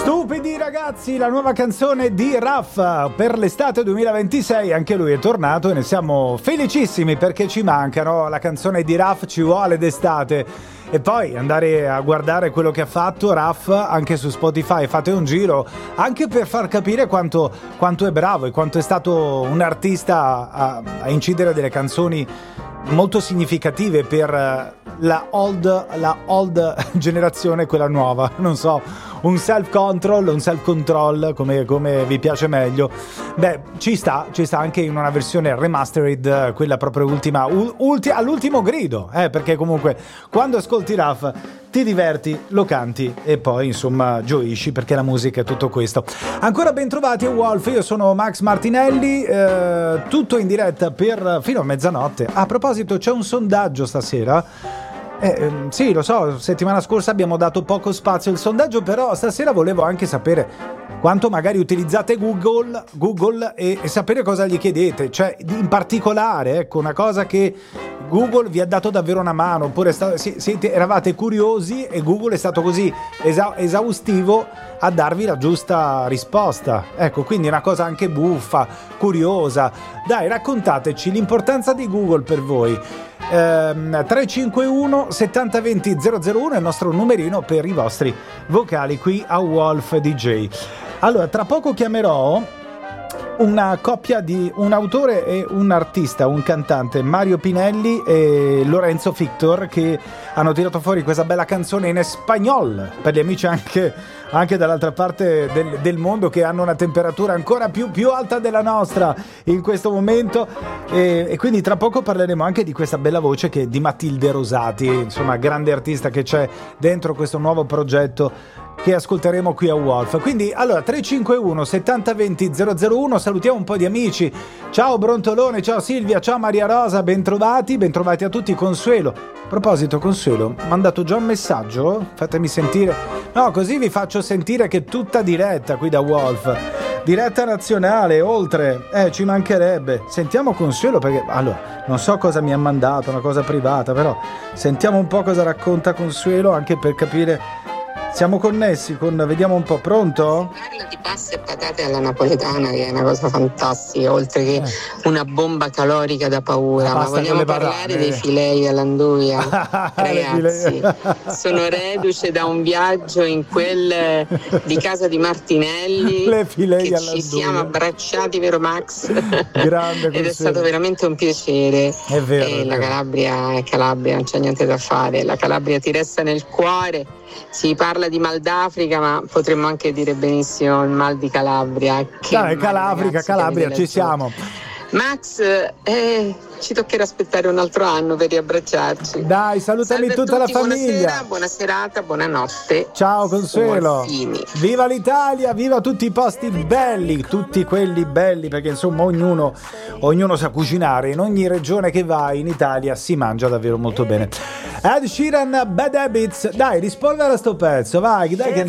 Stupidi ragazzi, la nuova canzone di Raf per l'estate 2026, anche lui è tornato e ne siamo felicissimi perché ci mancano. La canzone di Raf ci vuole d'estate. E poi andare a guardare quello che ha fatto Raf anche su Spotify, fate un giro anche per far capire quanto è bravo e quanto è stato un artista a incidere delle canzoni molto significative per la old generazione, quella nuova, non so, un self-control come vi piace meglio. Beh, ci sta anche in una versione remastered, quella proprio ultima all'ultimo grido, perché comunque quando ascolti Raf ti diverti, lo canti e poi insomma gioisci, perché la musica è tutto questo. Ancora ben trovati a Wolf, io sono Max Martinelli, tutto in diretta fino a mezzanotte. A proposito, c'è un sondaggio stasera. Sì, lo so, settimana scorsa abbiamo dato poco spazio al sondaggio, però stasera volevo anche sapere quanto magari utilizzate Google e sapere cosa gli chiedete, cioè in particolare, una cosa che Google vi ha dato davvero una mano, oppure eravate curiosi e Google è stato così esaustivo a darvi la giusta risposta. Ecco, quindi una cosa anche buffa, curiosa. Dai, raccontateci l'importanza di Google per voi. 351 70 20 001 è il nostro numerino per i vostri vocali qui a Wolf DJ. Allora, tra poco chiamerò una coppia di un autore e un artista, un cantante, Mario Pinelli e Lorenzo Victor, che hanno tirato fuori questa bella canzone in spagnolo per gli amici anche dall'altra parte del mondo, che hanno una temperatura ancora più alta della nostra in questo momento, e quindi tra poco parleremo anche di questa bella voce che è di Matilde Rosati, insomma grande artista che c'è dentro questo nuovo progetto che ascolteremo qui a Wolf. Quindi allora 351 70 20 001, salutiamo un po' di amici. Ciao Brontolone, ciao Silvia, ciao Maria Rosa, bentrovati a tutti. Consuelo, a proposito, Consuelo, mi ha mandato già un messaggio, fatemi sentire, no, così vi faccio sentire che è tutta diretta qui da Wolf, diretta nazionale, oltre, ci mancherebbe. Sentiamo Consuelo, perché allora non so cosa mi ha mandato, una cosa privata, però sentiamo un po' cosa racconta Consuelo, anche per capire. Siamo connessi vediamo un po', pronto? Parla di pasta e patate alla napoletana, che è una cosa fantastica, oltre che una bomba calorica da paura. Ma vogliamo parlare dei filei all'anduia? Ragazzi, sono reduce da un viaggio in quel di casa di Martinelli, le filei che all'anduia. Ci siamo abbracciati, vero Max? Grande. Ed è stato veramente un piacere. È vero. E la Calabria è Calabria, non c'è niente da fare, la Calabria ti resta nel cuore. Si parla di mal d'Africa, ma potremmo anche dire benissimo il mal di Calabria. Dai, Calabria, ci siamo. Max, ci toccherà aspettare un altro anno per riabbracciarci. Dai, salutami tutta la famiglia. Buona serata, buonanotte. Ciao Consuelo. Viva l'Italia, viva tutti i posti belli, tutti quelli belli, perché insomma ognuno sa cucinare. In ogni regione che vai in Italia si mangia davvero molto bene. Ed Sheeran, Bad Habits. Dai, rispolvera sto pezzo, vai, dai che